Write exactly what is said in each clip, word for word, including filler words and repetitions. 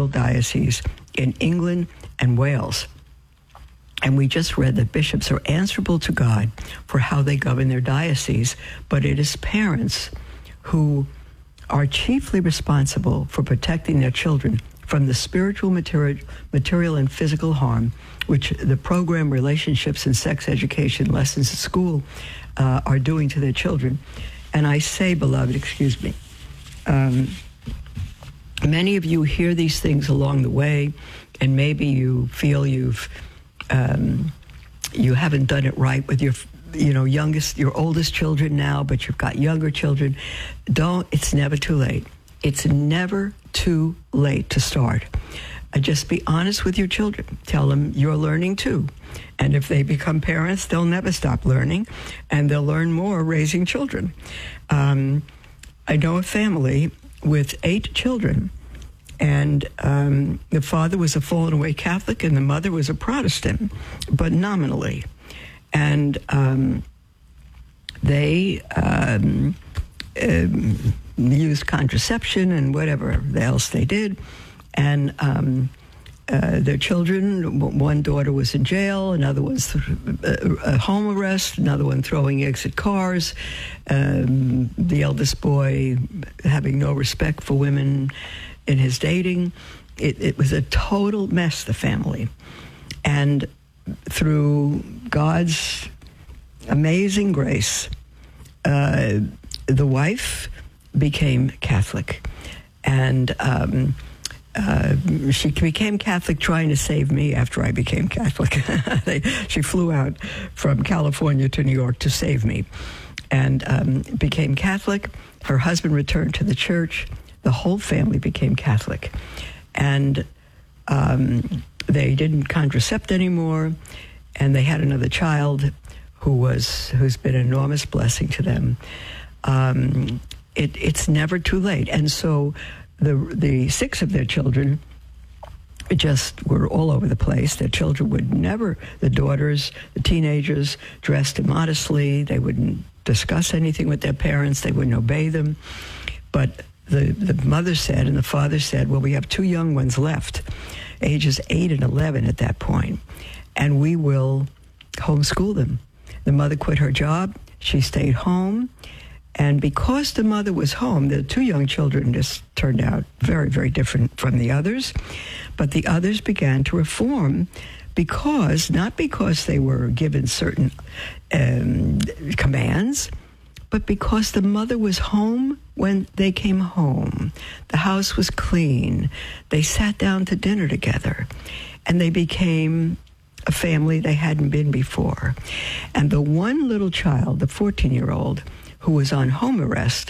several dioceses in England and Wales. And we just read that bishops are answerable to God for how they govern their diocese, but it is parents who are chiefly responsible for protecting their children from the spiritual, material, material and physical harm, which the program Relationships and Sex Education Lessons at School uh, are doing to their children. And I say, beloved, excuse me, um, many of you hear these things along the way, and maybe you feel you've um, you haven't done it right with your you know youngest, your oldest children now, but you've got younger children. Don't. It's never too late. It's never too late to start. Uh, just be honest with your children. Tell them you're learning too. And if they become parents, they'll never stop learning, and they'll learn more raising children. Um, I know a family with eight children, and um, the father was a fallen away Catholic, and the mother was a Protestant, but nominally. And um, they um, um, used contraception and whatever else they did. And um, uh, their children, one daughter was in jail, another was a home arrest, another one throwing eggs at cars, um, the eldest boy having no respect for women in his dating. It, it was a total mess, the family. And through God's amazing grace, uh, the wife became Catholic. And um, uh, she became Catholic trying to save me after I became Catholic. She flew out from California to New York to save me, and um, became Catholic. Her husband returned to the church. The whole family became Catholic. And um, they didn't contracept anymore, and they had another child who was who's been an enormous blessing to them. Um, it, it's never too late. And so the the six of their children just were all over the place. Their children would never, the daughters, the teenagers, dressed immodestly. They wouldn't discuss anything with their parents. They wouldn't obey them. But the, the mother said, and the father said, well, we have two young ones left, ages eight and eleven at that point, and we will homeschool them. The mother quit her job. She stayed home. And because the mother was home, the two young children just turned out very, very different from the others. But the others began to reform because, not because they were given certain um, commands, but because the mother was home when they came home. The house was clean. They sat down to dinner together, and they became a family they hadn't been before. And the one little child, the fourteen-year-old, who was on home arrest,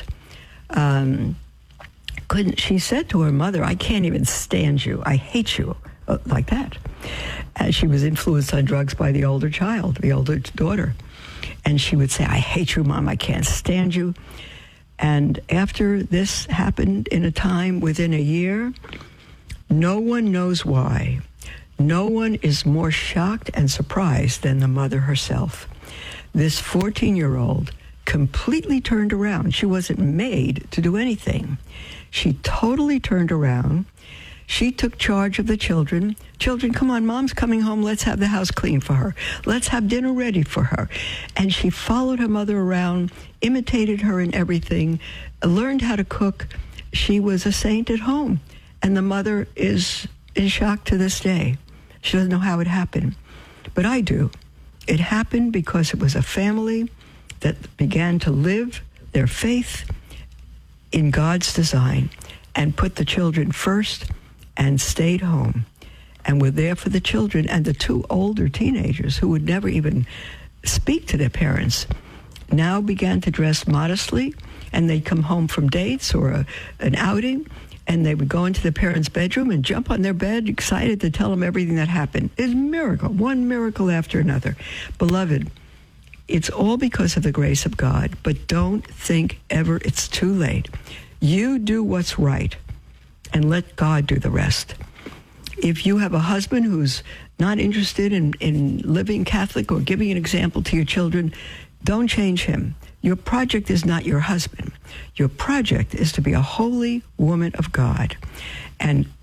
um, couldn't, she said to her mother, I can't even stand you. I hate you, uh, like that. And she was influenced on drugs by the older child, the older daughter. And she would say, I hate you, Mom. I can't stand you. And after this happened in a time within a year, no one knows why. No one is more shocked and surprised than the mother herself. This fourteen-year-old completely turned around. She wasn't made to do anything. She totally turned around. She took charge of the children. Children, come on, Mom's coming home. Let's have the house clean for her. Let's have dinner ready for her. And she followed her mother around, imitated her in everything, learned how to cook. She was a saint at home. And the mother is in shock to this day. She doesn't know how it happened. But I do. It happened because it was a family that began to live their faith in God's design and put the children first and stayed home and were there for the children. And the two older teenagers who would never even speak to their parents now began to dress modestly, and they'd come home from dates or a, an outing, and they would go into their parents' bedroom and jump on their bed, excited to tell them everything that happened. It's a miracle, one miracle after another. Beloved, it's all because of the grace of God, but don't think ever it's too late. You do what's right and let God do the rest. If you have a husband who's not interested in, in living Catholic or giving an example to your children, don't change him. Your project is not your husband. Your project is to be a holy woman of God. And